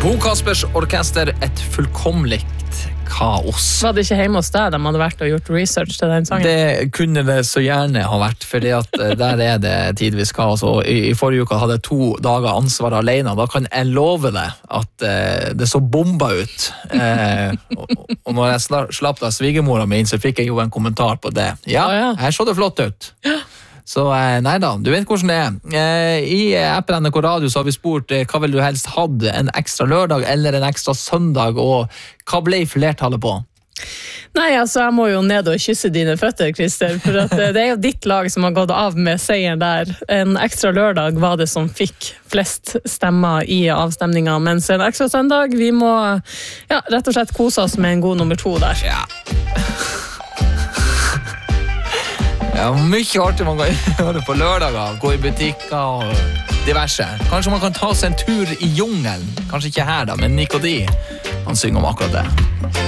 Bo Kaspers Orkester, et fullkomligt kaos. Var det ikke hjemme hos deg de hadde vært og gjort research til den sangen? Det kunne det så gjerne ha vært, fordi at der det tidvis kaos, og i forrige uke hadde jeg 2 dager ansvar alene, da kan jeg love deg at det så bomba ut. Og når jeg slapp av svigermora min, så fikk jeg jo en kommentar på det. Ja, her så det flott ut. Så nei da, du vet hvordan det I appen NRK Radio så har vi spurt hva vil du helst hadde, en ekstra lørdag eller en ekstra søndag, og hva ble flertallet på? Nei, altså jeg må jo ned og kysse dine føtter, Christer, for at det jo ditt lag som har gått av med seieren der. En ekstra lørdag var det som fikk flest stemmer I avstemningen, mens en ekstra søndag, vi må rett og slett kose oss med en god nummer 2 der. Ja, mye artig man kan gjøre på lørdager, gå I butikker og diverse. Kanskje man kan ta seg en tur I jungelen, kanskje ikke her da, men Nico D, han synger om akkurat det.